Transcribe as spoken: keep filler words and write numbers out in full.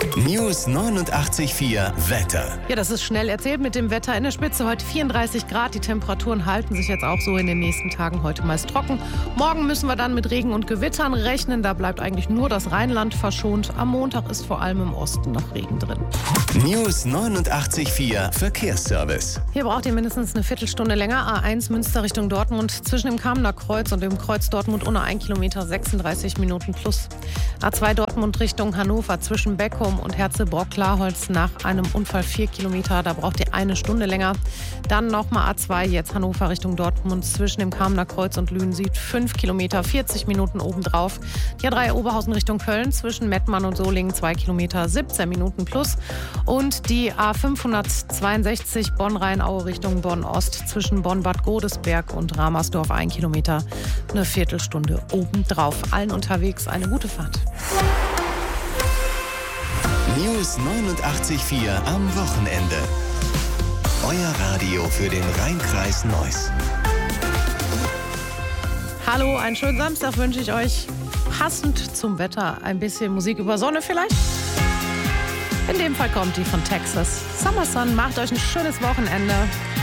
News neunundachtzig Komma vier Wetter. Ja, das ist schnell erzählt mit dem Wetter in der Spitze. Heute vierunddreißig Grad. Die Temperaturen halten sich jetzt auch so in den nächsten Tagen. Heute meist trocken. Morgen müssen wir dann mit Regen und Gewittern rechnen. Da bleibt eigentlich nur das Rheinland verschont. Am Montag ist vor allem im Osten noch Regen drin. News neunundachtzig Komma vier Verkehrsservice. Hier braucht ihr mindestens eine Viertelstunde länger. A eins Münster Richtung Dortmund. Zwischen dem Kamener Kreuz und dem Kreuz Dortmund ohne ein Kilometer sechsunddreißig Minuten plus. A zwei Dortmund Richtung Hannover zwischen Beckum und Herzebrock-Klarholz nach einem Unfall vier Kilometer. Da braucht ihr eine Stunde länger. Dann nochmal A zwei, jetzt Hannover Richtung Dortmund zwischen dem Kamener Kreuz und Lünen Süd fünf Kilometer, vierzig Minuten obendrauf. Die A drei Oberhausen Richtung Köln zwischen Mettmann und Solingen zwei Kilometer, siebzehn Minuten plus. Und die A fünfhundertzweiundsechzig Bonn-Rheinaue Richtung Bonn-Ost zwischen Bonn-Bad Godesberg und Ramersdorf ein Kilometer, eine Viertelstunde obendrauf. Allen unterwegs eine gute Fahrt. News neunundachtzig Komma vier am Wochenende. Euer Radio für den Rheinkreis Neuss. Hallo, einen schönen Samstag wünsche ich euch. Passend zum Wetter ein bisschen Musik über Sonne vielleicht. In dem Fall kommt die von Texas. Summer Sun, macht euch ein schönes Wochenende.